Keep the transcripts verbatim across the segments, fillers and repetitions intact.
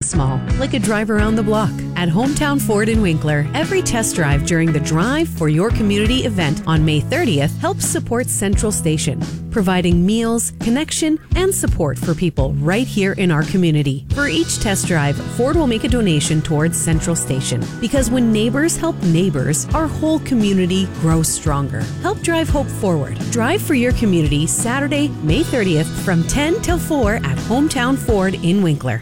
small, like a drive around the block. At Hometown Ford in Winkler, every test drive during the Drive for Your Community event on May thirtieth helps support Central Station, providing meals, connection, and support for people right here in our community. For each test drive, Ford will make a donation towards Central Station. Because when neighbors help neighbors, our whole community grows stronger. Help drive hope forward. Drive for Your Community Saturday, May thirtieth from ten till four at Hometown Ford in Winkler.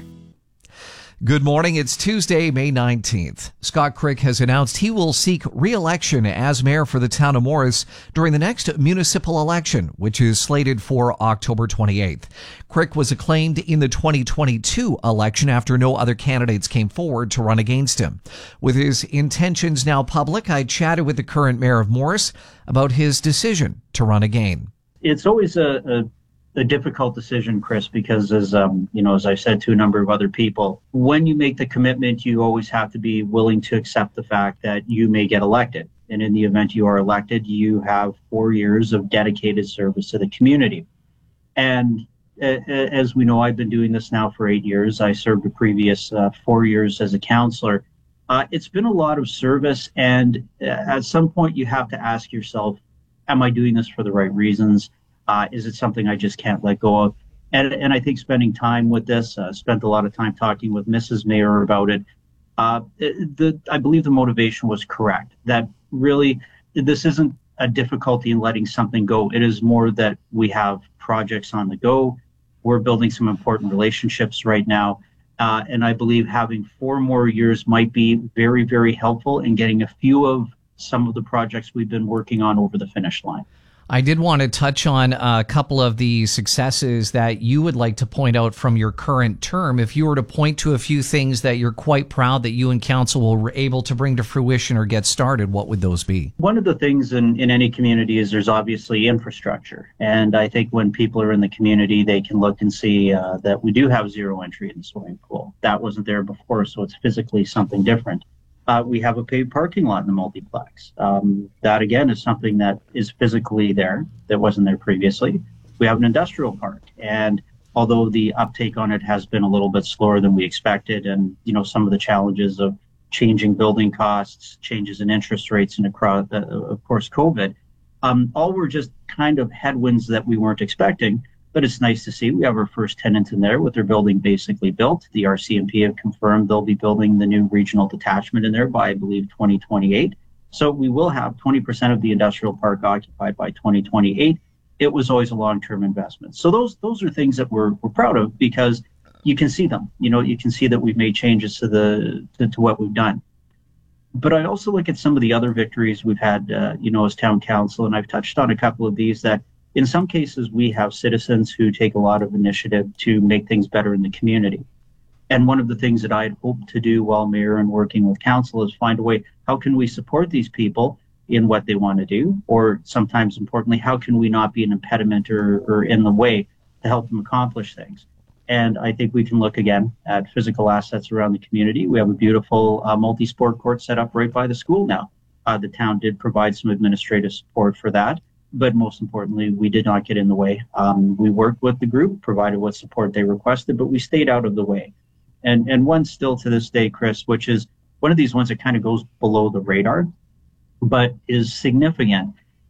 Good morning. It's Tuesday, May nineteenth. Scott Crick has announced he will seek re-election as mayor for the town of Morris during the next municipal election, which is slated for October twenty-eighth. Crick was acclaimed in the twenty twenty-two election after no other candidates came forward to run against him. With his intentions now public, I chatted with the current mayor of Morris about his decision to run again. It's always a, a a difficult decision, Chris, because as um, you know, as I've said to a number of other people, when you make the commitment, you always have to be willing to accept the fact that you may get elected. And in the event you are elected, you have four years of dedicated service to the community. And uh, as we know, I've been doing this now for eight years. I served the previous uh, four years as a councillor. Uh, it's been a lot of service. And uh, at some point, you have to ask yourself, am I doing this for the right reasons? Uh, is it something I just can't let go of? And and I think spending time with this, uh, spent a lot of time talking with Missus Mayor about it. Uh, the I believe the motivation was correct. That really, this isn't a difficulty in letting something go. It is more that we have projects on the go. We're building some important relationships right now. Uh, and I believe having four more years might be very, very helpful in getting a few of some of the projects we've been working on over the finish line. I did want to touch on a couple of the successes that you would like to point out from your current term. If you were to point to a few things that you're quite proud that you and council were able to bring to fruition or get started, what would those be? One of the things in, in any community is there's obviously infrastructure. And I think when people are in the community, they can look and see uh, that we do have zero entry in the swimming pool. That wasn't there before, so it's physically something different. Uh, we have a paved parking lot in the multiplex. Um, that, again, is something that is physically there that wasn't there previously. We have an industrial park. And although the uptake on it has been a little bit slower than we expected, and, you know, some of the challenges of changing building costs, changes in interest rates, and across, uh, of course, COVID, um, all were just kind of headwinds that we weren't expecting. But it's nice to see we have our first tenant in there with their building basically built. The R C M P have confirmed they'll be building the new regional detachment in there by, I believe, twenty twenty-eight. So we will have twenty percent of the industrial park occupied by twenty twenty-eight. It was always a long-term investment. So those those are things that we're we're proud of because you can see them. You know, you can see that we've made changes to the to, to what we've done. But I also look at some of the other victories we've had, uh, you know, as town council, and I've touched on a couple of these that. In some cases, we have citizens who take a lot of initiative to make things better in the community. And one of the things that I'd hoped to do while mayor and working with council is find a way, how can we support these people in what they want to do? Or sometimes importantly, how can we not be an impediment or, or in the way to help them accomplish things? And I think we can look again at physical assets around the community. We have a beautiful uh, multi-sport court set up right by the school now. Uh, the town did provide some administrative support for that. But most importantly, we did not get in the way. Um, we worked with the group, provided what support they requested, but we stayed out of the way. And and one still to this day, Chris, which is one of these ones that kind of goes below the radar, but is significant,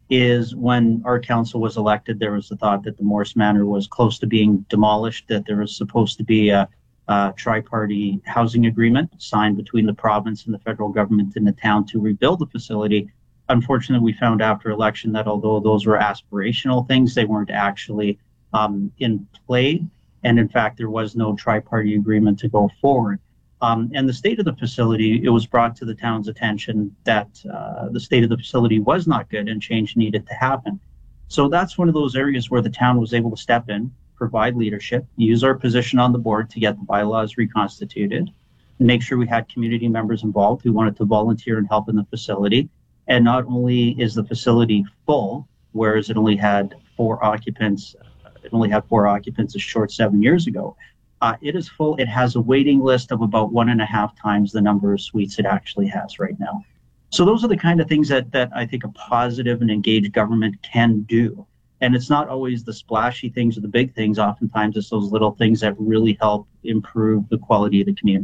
is when our council was elected, there was the thought that the Morris Manor was close to being demolished, that there was supposed to be a, a tri-party housing agreement signed between the province and the federal government in the town to rebuild the facility. Unfortunately, we found after election that although those were aspirational things, they weren't actually um, in play. And in fact, there was no tri-party agreement to go forward. Um, and the state of the facility, it was brought to the town's attention that uh, the state of the facility was not good and change needed to happen. So that's one of those areas where the town was able to step in, provide leadership, use our position on the board to get the bylaws reconstituted, and make sure we had community members involved who wanted to volunteer and help in the facility. And not only is the facility full, whereas it only had four occupants, it only had four occupants a short seven years ago, uh, it is full. It has a waiting list of about one and a half times the number of suites it actually has right now. So those are the kind of things that, that I think a positive and engaged government can do. And it's not always the splashy things or the big things. Oftentimes it's those little things that really help improve the quality of the community.